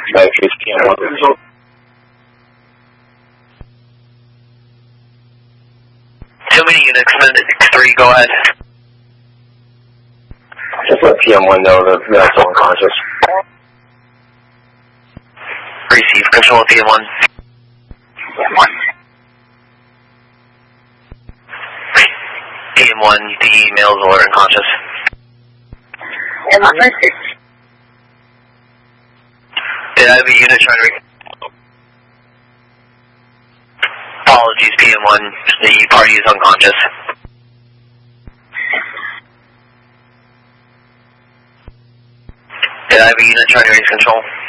Diatrice PM1. Too many units, X3, go ahead. Just let PM1 know that that's unconscious. Receive control of PM1. PM1. PM1, the males are unconscious. Did I have a unit trying to Apologies, PM1, the party is unconscious. Did I have a unit trying to raise control?